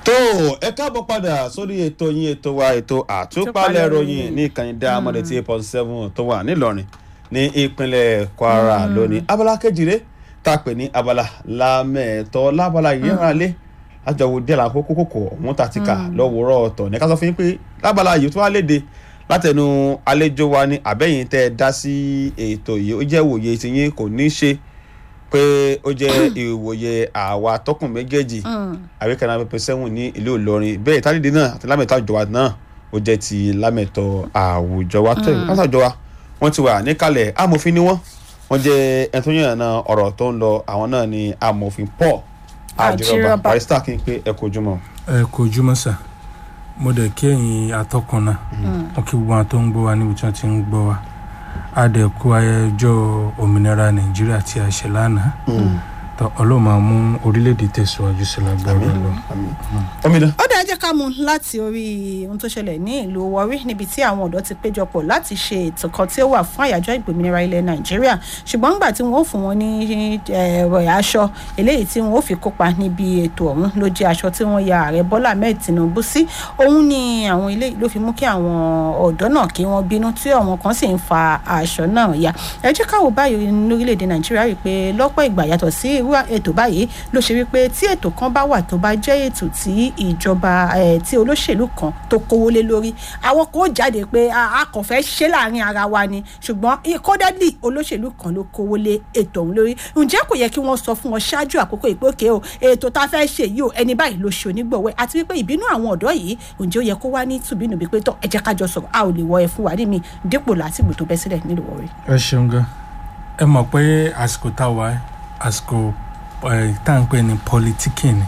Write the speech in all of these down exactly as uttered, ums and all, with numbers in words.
tó ẹ káàbọ̀ padà sórí ètò yín ètò wa ètò àtúpalẹ̀ ìròyìn ní ìkànnì Diamond eight point seven tó wà nílọrin ní ìpínlẹ̀ Kwara lónìí abala kejìlé tá a pè ní abala lámẹ̀tọ́ lábala ìyẹ́rànlé àjọwò díẹ̀ láǹkó kókòkò ọ̀hún tàtíkà lọ́wọ́rọ́ ọ̀tọ̀ ní ká sọ fún yín pé lábala yìí tó wá léde látẹnu àlejò wa ní àbẹ́yìn tẹ́ ẹ dá sí ètò yìí ó jẹ́ ìwòye tiyín kò ní ṣe pé ó jẹ́ ìwòye àwa tọkùn méjèèjì àríkànnà pẹpẹ sẹ́wọ̀n ní ìlú Ìlọrin bẹ́ẹ̀ ìtàlídé náà àti lámẹ̀tọ́ àjọwà náà ó jẹ́ ti lámẹ̀tọ́ àwùjọ wa tó látàjọ wa wọ́n ti wà níkàlẹ̀ amòfin ni wọ́n wọ́n jẹ́ ẹni tó yànnà ọ̀rọ̀ tó ń lọ àwọn náà ni amòfin Paul Ajírọ̀bà barista kí n pé ẹ kú ojúmọ́. ẹ kú ojúmọ́ sà mo dẹ̀ kí ẹ̀yin atọ́kùn náà wọn kí gbogbo àwọn tó ń gbọ́ wa níbi tí wọ́n ti ń gbọ́ wa adẹ̀kú ayẹyẹjọ́ òmìnira Nàìjíríà tí a ṣe lánàá Ọlọ́run máa mú orílẹ̀-èdè tẹ̀síwájú sí lágbára lọ. ó dáa jẹ́ ká mú láti orí ohun tó ṣẹlẹ̀ ní ìlú Warri níbi tí àwọn ọ̀dọ́ ti péjọpọ̀ láti ṣe ètò kan tí ó wà fún àyájọ́ ìgbòmìnira ilẹ̀ Nàìjíríà ṣùgbọ́n nígbà tí wọ́n ó fún wọn ní aṣọ eléyìí tí wọ́n ó fi kópa níbi ètò ọ̀hún ló jẹ́ aṣọ tí wọ́n ya ààrẹ Bọ́lá Ahmed Tinubu sí òun ni àwọn eléyìí ló fi mú kí àwọn ọ̀dọ́ náà kí wọ́n bínú tí àwọn kan sì ń fa aṣọ náà ya ẹ jẹ́ ká wò báyìí lórílẹ̀‐èdè Nàìjíríà rí i pé lọ́pọ̀ ìgbà yàtọ̀ sí irú ètò báyìí ló ṣe wípé tí ètò kan bá wà tó bá jẹ́ ètò tí ìjọba tí olóṣèlú kan tó kówó lé lórí àwọn kò jáde pé a kò fẹ́ ṣe láàrin ara wa ni ṣùgbọ́n kódẹ́lì olóṣèlú kan ló kówó lé ètò ọ̀hún lórí ǹjẹ́ kò yẹ kí wọ́n sọ fún wọn ṣáájú àkókò ìpókè o ètò tá a fẹ́ ṣe yìí o ẹni báyìí ló ṣe onígbọ̀wẹ́ àti wípé ìbínú àwọn ọ̀dọ́ yìí ǹjẹ́ ó yẹ kó wá ní tùbínú bí pé tọ́ ẹ jẹ́ ká jọ sọ̀rọ̀ a ò lè wọ ẹ fún wa ní mi dípò látìgbò tó bẹ́ sílẹ̀ nílùú Warri. ẹ ṣeun gan ẹ mọ̀ pé àsìkò táwa àsìkò tá à ń pè ní politicking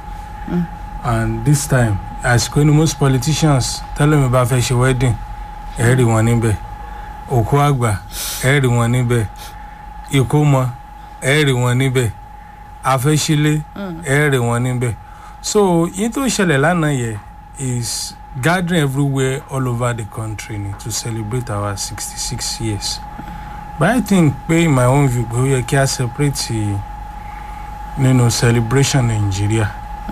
and this time àsìkò ní most politicians tẹ́lẹ̀ mi bá fẹ́ ṣe wedding ẹ̀ rí wọn níbẹ̀ òkú àgbà ẹ̀ rí wọn níbẹ̀ ìkómọ ẹ̀ rí wọn níbẹ̀ afẹ́ṣílẹ̀ ẹ̀ rí wọn níbẹ̀ so yín tó ṣẹlẹ̀ lánàá yẹ is gathering everywhere all over the country ni to celebrate our sixty-six years but I think pé in my own view pé ó yẹ kí a separate nínú celebration Nigeria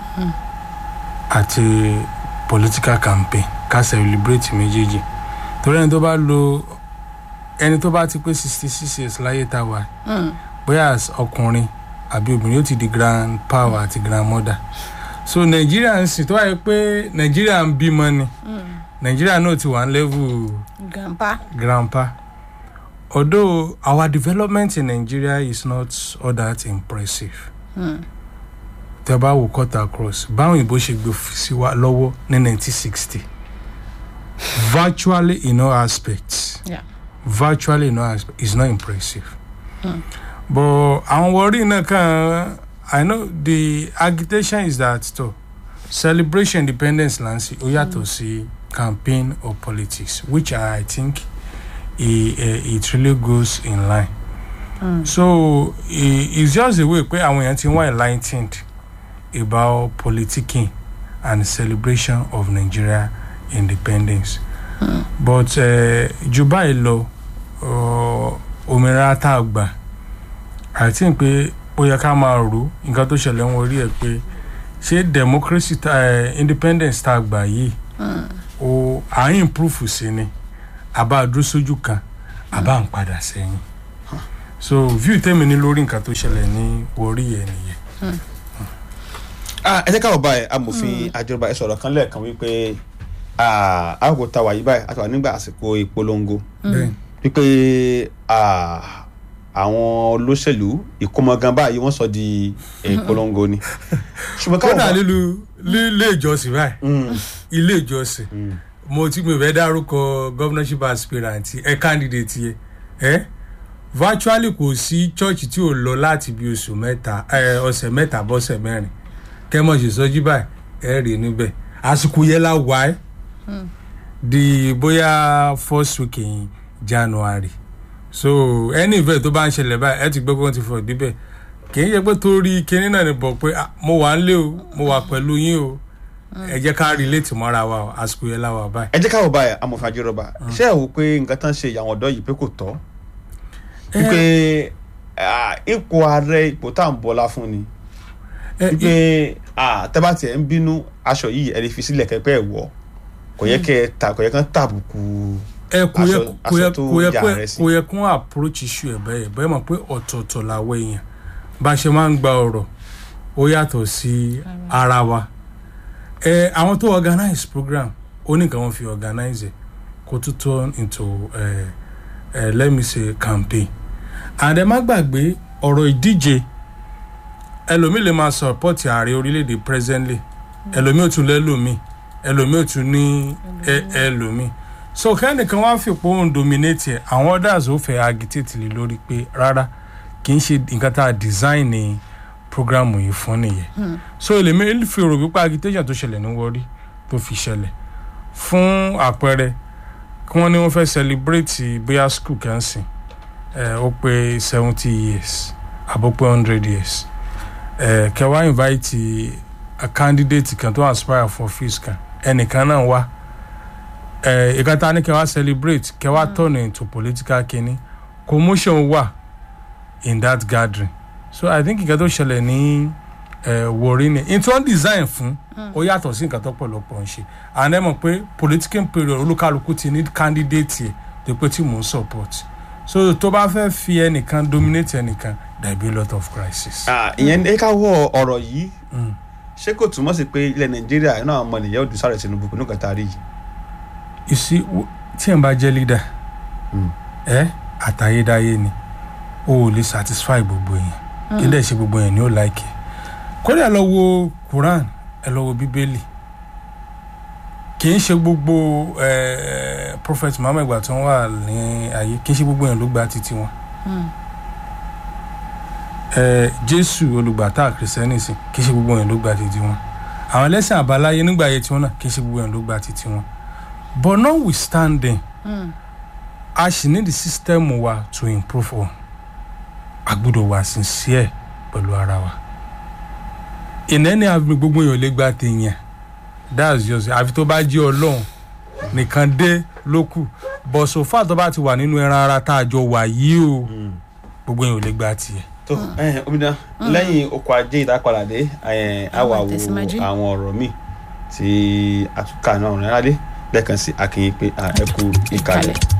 àti political campaign ká celebrate méjèèjì torí ẹni tó bá lo ẹni tó bá ti pé sixty six years láyé tá a wà bóyá ọkùnrin àbí obìnrin yóò ti di grandpa àti grandmother so Nigeria ń sìn tó wáyé pé Nigeria ń bímọ ni Nigeria náà ti wà ní level grandpa grandpa although our development in Nigeria is not all that impressive. tẹ́ bá wò cut across báwọn ìbò ṣe gbé sí wa lọ́wọ́ ní nineteen sixty virtually in all aspects yeah. virtually in all aspects is not impressive mm. but àwọn Warri náà kan I know the agitation is that to celebration independence lansi ó yàtọ̀ sí campaign or politics which I think it, it really goes in line. Mm. So it's just a way pé àwọn èèyàn ti wá enlightened about politicking and celebration of Nigeria independence. Mm. But jù báyìí lọ òmìnira tá a gbà I think pé ó yẹ ká máa rò nǹkan tó ṣẹlẹ̀ ń wọrí ẹ̀ pé ṣé democracy uh, independence tá a gbà yìí ó à ń improve sí ni àbá dúró sójú kan àbá ń padà sẹ́yìn. So view tèmi ní lórí nǹkan tó ṣẹlẹ̀ ní Warri yẹn nìyẹn. ẹ jẹ́ káwọ́ báyìí amòfin Ajírọ̀bà ẹ sọ̀rọ̀ kan lẹ́ẹ̀kan wípé àkókò tá a wà yí báyìí àti wà nígbà àsìkò ìpolongo wípé àwọn olóṣèlú ìkómọgan báyìí wọ́n sọ di ìpolongo ni. kódà lílu ilé ìjọsìn báyìí ilé ìjọsìn mo ti mi fẹ́ dárúkọ governorship aspirant ẹ candidate yẹ ẹ virtually kò sí church tí ò lọ láti bí oṣù mẹ́ta ọ̀sẹ̀ mẹ́ta bọ́sẹ̀ mẹ́rin kẹ́mọ̀ ṣe sọ́jú báyìí ẹ rí níbẹ̀ àsìkò yẹn la wà ẹ́ di bóyá first week in January so any event tó bá ń ṣẹlẹ̀ báyìí ẹ ti gbọ́ pé wọ́n ti fọ̀ díbẹ̀ kì í ṣe pé torí kinní náà ni bọ̀ pé mo wà ń lé o mo wà pẹ̀lú yín o ẹ jẹ́ ká relate mọ́ra wa o àsìkò yẹn la wà báyìí. ẹ jẹ́ ká wò báyìí amòfin Ajírọ̀bà ṣé ẹ wò pé nǹkan tán ṣe àwọn ọ̀dọ́ yìí pé kò tọ́ wípé ipò ààrẹ ipò tá à ń bọ́lá fún ni wípé tẹ́bà tiẹ̀ ń bínú aṣọ yìí ẹ lè fi sílẹ̀ kẹ́pẹ́ ẹ̀ wọ̀ kò yẹ kẹ́ ta kò yẹ kán tàbùkù aṣọ tó jà rẹ sí. kò yẹ kún approach issue ẹ̀ bẹ́ẹ̀ bẹ́ẹ̀ mọ̀ pé ọ̀tọ̀ọ̀tọ̀ làwọ̀ èèyàn bá a ṣe máa ń gba ọ̀rọ̀ ó yàtọ̀ sí ara wa. àwọn tó organize program ó ní nǹkan wọn fi organize ẹ̀ kó tó turn into uh, uh, let me say campaign. and ẹ má gbàgbé ọ̀rọ̀ ìdíje ẹlòmíì lè máa support ààrẹ orílẹ̀-èdè presently ẹlòmíì ò tún lẹ́lòmíì ẹlòmíì ò tún ní ẹlòmíì so kẹ́nìkan wá fi pòun dominate ẹ̀ àwọn others ó fẹ́ agitate lé lórí pé rárá kì í ṣe nǹkan tá a design ní program yìí fún nìyẹn so èlèmí fi rò wípé agitation tó ṣẹlẹ̀ ní Warri tó fi ṣẹlẹ̀ fún àpẹẹrẹ kí wọ́n ní wọ́n fẹ́ celebrate bóyá school kan sìn ẹ̀ ó pé seventy years àbó pé hundred years ẹ̀ kẹwàá invite a candidate kan tó aspire for office kan ẹnìkan náà wá ẹ̀ ìkàtà ní kẹwàá celebrate kẹwàá mm. turn into political kini commotion wà in that gathering so I think ìkàtà tó ṣẹlẹ̀ ní Warri ni in tí wọ́n design fún ó yàtọ̀ sí nǹkan tó pọ̀lọpọ̀ ń ṣe and ẹ mọ̀ pé political period olúkálukú ti ní candidate yẹ tó pé tí mò ń support so tó bá fẹ́ fi ẹnìkan dominate ẹnìkan there be a lot of crisis. ìyẹn ẹ ká wọ ọ̀rọ̀ yìí ṣé kò túmọ̀ sí pé ilẹ̀ Nàìjíríà náà ọmọ nìyẹn ò dùn sáré Tinubu kò ní nǹkan tá a rí yìí. you see tí ẹ̀ ń bá jẹ́ leader ẹ àtayédáyé ni o ò lè satisfy gbogbo èèyàn kí lè ṣe gbogbo èèyàn ni ó like ẹ kódà lọ wo Quran ẹ lọ wo Bíbélì kì í ṣe gbogbo Prophet Muhammad ìgbà tí wọ́n wà ní ayé kì í ṣe gbogbo èèyàn ló gba títí wọn Jésù olùgbàtà kìrìsìtẹ́nì kì í ṣe gbogbo èèyàn ló gba títí wọn àwọn ẹlẹ́sìn àbáláyé nígbà ayé tiwọn náà kì í ṣe gbogbo èèyàn ló gba títí wọn but notwithstanding a ṣì ní the system wa to improve on a gbọ́dọ̀ wà sincere pẹ̀lú ara wa ìnẹ́ni àbí gbogbo èèyàn lè gba tèèyàn that's just àfi tó bá jẹ́ Ọlọ́run nìkan dé lókù but so far tó bá ti wà nínú ẹran ara tá a jọ wà yìí o gbogbo èèyàn lè gba tiẹ̀. tó omidan lẹ́yìn oko ajé ìdápadàdé àwa wo àwọn ọ̀rọ̀ míì tí àtúnkà náà rẹ̀ rádé lẹ́ẹ̀kan sí akínyìn pé ẹ kú ìkàlẹ̀.